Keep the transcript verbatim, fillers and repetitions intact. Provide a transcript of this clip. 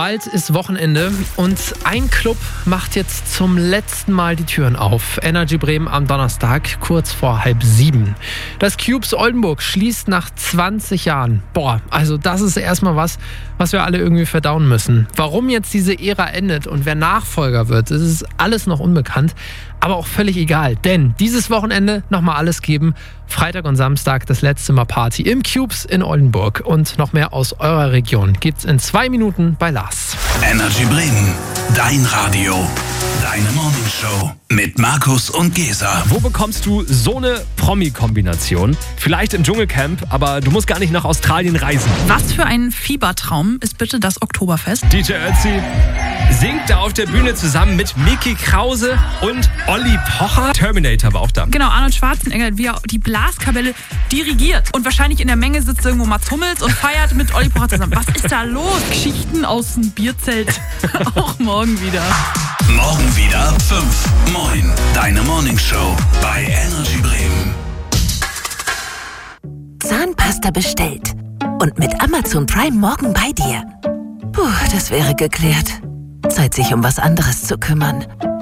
Bald ist Wochenende und ein Club macht jetzt zum letzten Mal die Türen auf. Energy Bremen am Donnerstag, kurz vor halb sieben. Das Cubes Oldenburg schließt nach zwanzig Jahren. Boah, also das ist erstmal was, was wir alle irgendwie verdauen müssen. Warum jetzt diese Ära endet und wer Nachfolger wird, das ist alles noch unbekannt. Aber auch völlig egal, denn dieses Wochenende nochmal alles geben. Freitag und Samstag das letzte Mal Party im Cubes in Oldenburg. Und noch mehr aus eurer Region gibt's in zwei Minuten bei Lars. Energy Bremen, dein Radio, deine Morningshow mit Markus und Gesa. Wo bekommst du so eine Promi-Kombination? Vielleicht im Dschungelcamp, aber du musst gar nicht nach Australien reisen. Was für ein Fiebertraum ist bitte das Oktoberfest? D J Ötzi singt da auf der Bühne zusammen mit Micky Krause und Olli Pocher. Terminator war auch da. Genau, Arnold Schwarzenegger, wie er die Blaskapelle dirigiert. Und wahrscheinlich in der Menge sitzt irgendwo Mats Hummels und feiert mit Olli Pocher zusammen. Was ist da los? Geschichten aus dem Bierzelt. Auch morgen wieder. Morgen wieder fünf. Moin, deine Morningshow bei Energy Bremen. Zahnpasta bestellt. Und mit Amazon Prime morgen bei dir. Puh, das wäre geklärt. Zeit, sich um was anderes zu kümmern.